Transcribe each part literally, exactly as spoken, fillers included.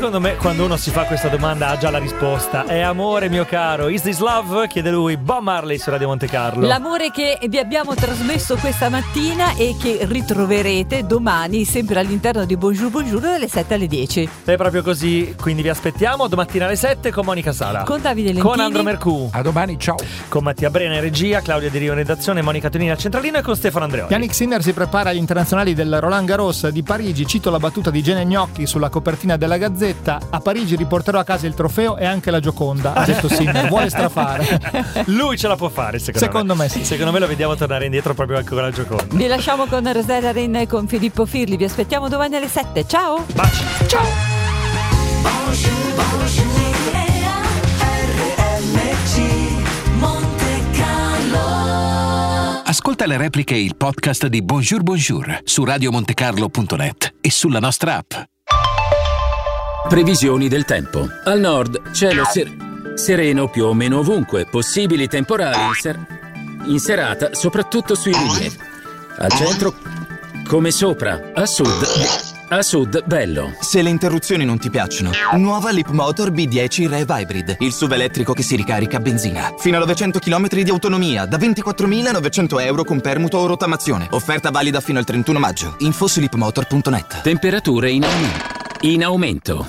secondo me quando uno si fa questa domanda ha già la risposta. È amore, mio caro. Is this love? Chiede lui. Bob Marley su Radio Monte Carlo. L'amore che vi abbiamo trasmesso questa mattina e che ritroverete domani sempre all'interno di Bonjour Bonjour dalle sette alle dieci. È proprio così, quindi vi aspettiamo domattina alle sette con Monica Sala, con Davide Lentini, con Andro Mercù. A domani, ciao. Con Mattia Brena in regia, Claudia Di Rio in redazione, Monica Tonini al centralino e con Stefano Andreoli. Yannick Sinner si prepara agli internazionali del Roland Garros di Parigi. Cito la battuta di Gene Gnocchi sulla copertina della Gazzetta: a Parigi riporterò a casa il trofeo e anche la Gioconda. Ha detto Sinner, vuole strafare. Lui ce la può fare, secondo, secondo me. me sì. Secondo me lo vediamo tornare indietro proprio anche con la Gioconda. Vi lasciamo con Rosella Ren e con Filippo Firli. Vi aspettiamo domani alle sette. Ciao. Baci. Ciao. Bonjour, bonjour. Ascolta le repliche e il podcast di Bonjour Bonjour su radiomontecarlo punto net e sulla nostra app. Previsioni del tempo. Al nord, cielo ser- sereno più o meno ovunque, possibili temporali in, ser- in serata, soprattutto sui rilievi. Al centro, come sopra, a sud... A sud, bello. Se le interruzioni non ti piacciono, nuova Leapmotor B dieci Rev Hybrid, il S U V elettrico che si ricarica a benzina. Fino a novecento chilometri di autonomia, da ventiquattromilanovecento euro con permuto o rottamazione. Offerta valida fino al trentuno maggio. Info su leapmotor punto net. Temperature in aumento. In aumento.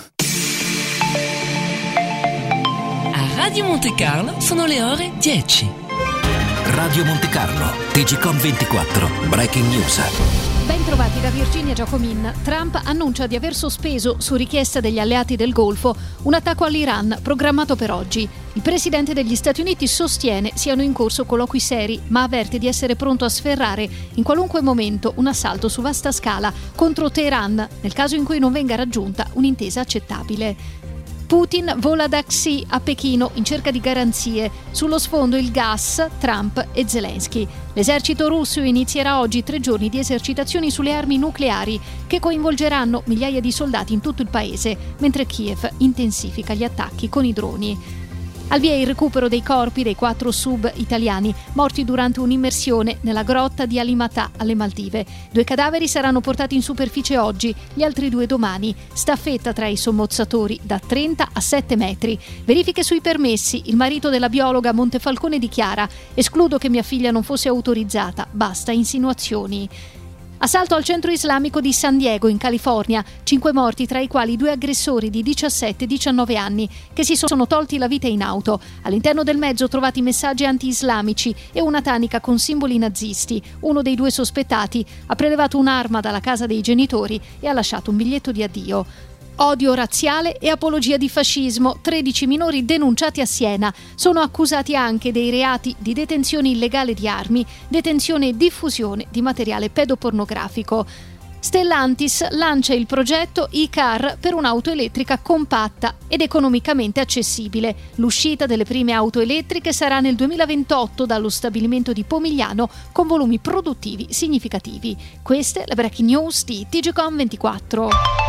A Radio Monte Carlo sono le ore dieci. Radio Monte Carlo, T G Com ventiquattro, Breaking News. Ben trovati da Virginia Giacomin. Trump annuncia di aver sospeso, su richiesta degli alleati del Golfo, un attacco all'Iran programmato per oggi. Il presidente degli Stati Uniti sostiene siano in corso colloqui seri, ma avverte di essere pronto a sferrare in qualunque momento un assalto su vasta scala contro Teheran, nel caso in cui non venga raggiunta un'intesa accettabile. Putin vola da Xi a Pechino in cerca di garanzie. Sullo sfondo il gas, Trump e Zelensky. L'esercito russo inizierà oggi tre giorni di esercitazioni sulle armi nucleari che coinvolgeranno migliaia di soldati in tutto il paese, mentre Kiev intensifica gli attacchi con i droni. Al via il recupero dei corpi dei quattro sub italiani morti durante un'immersione nella grotta di Alimatà alle Maldive. Due cadaveri saranno portati in superficie oggi, gli altri due domani. Staffetta tra i sommozzatori da trenta a sette metri. Verifiche sui permessi. Il marito della biologa Montefalcone dichiara: escludo che mia figlia non fosse autorizzata, basta insinuazioni. Assalto al centro islamico di San Diego, in California. Cinque morti, tra i quali due aggressori di diciassette e diciannove anni che si sono tolti la vita in auto. All'interno del mezzo trovati messaggi anti-islamici e una tanica con simboli nazisti. Uno dei due sospettati ha prelevato un'arma dalla casa dei genitori e ha lasciato un biglietto di addio. Odio razziale e apologia di fascismo. tredici minori denunciati a Siena. Sono accusati anche dei reati di detenzione illegale di armi, detenzione e diffusione di materiale pedopornografico. Stellantis lancia il progetto e-car per un'auto elettrica compatta ed economicamente accessibile. L'uscita delle prime auto elettriche sarà nel duemilaventotto dallo stabilimento di Pomigliano con volumi produttivi significativi. Queste le breaking news di T G Com ventiquattro.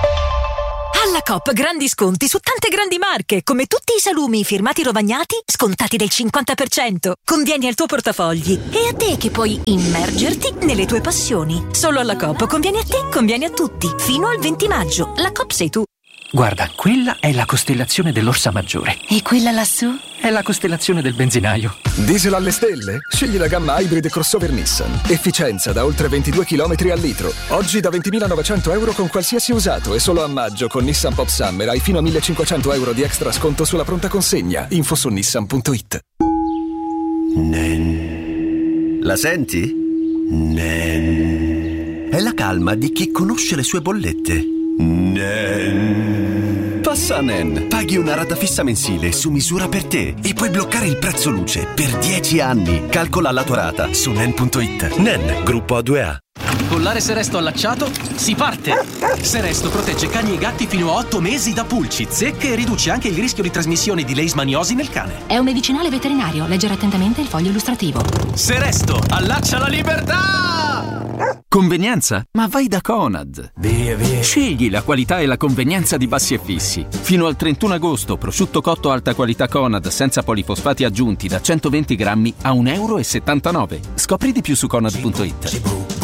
Alla Coop grandi sconti su tante grandi marche, come tutti i salumi firmati Rovagnati, scontati del cinquanta per cento. Convieni al tuo portafogli e a te che puoi immergerti nelle tue passioni. Solo alla Coop conviene a te, conviene a tutti. Fino al venti maggio. La Coop sei tu. Guarda, quella è la costellazione dell'Orsa Maggiore. E quella lassù? È la costellazione del benzinaio. Diesel alle stelle? Scegli la gamma Hybrid crossover Nissan. Efficienza da oltre ventidue chilometri al litro. Oggi da ventimilanovecento euro con qualsiasi usato e solo a maggio con Nissan Pop Summer hai fino a millecinquecento euro di extra sconto sulla pronta consegna. Info su nissan punto it. Nen. La senti? Nen. È la calma di chi conosce le sue bollette. Nen. Passa a Nen. Paghi una rata fissa mensile su misura per te e puoi bloccare il prezzo luce per dieci anni. Calcola la tua rata su nen punto it. Nen, gruppo A due A. Collare Seresto allacciato, si parte! Seresto protegge cani e gatti fino a otto mesi da pulci, zecche e riduce anche il rischio di trasmissione di leishmaniosi nel cane. È un medicinale veterinario, leggere attentamente il foglio illustrativo. Seresto, allaccia la libertà! Convenienza? Ma vai da Conad. Via, via. Scegli la qualità e la convenienza di Bassi e Fissi. Fino al trentuno agosto, prosciutto cotto alta qualità Conad senza polifosfati aggiunti da centoventi grammi a un euro e settantanove. Scopri di più su conad punto it.